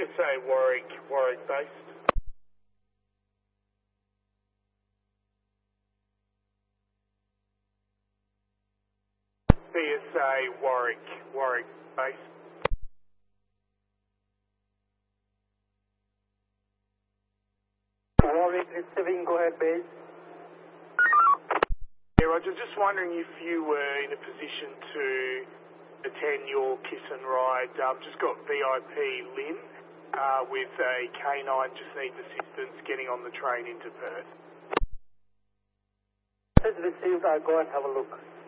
PSA Warwick based. PSA Warwick based. Warwick receiving, go ahead base. Yeah, Roger, just wondering if you were in a position to attend your kiss and ride. Just got VIP Lynn with a K9, just needs assistance getting on the train into Perth. Message received, I'll go and have a look.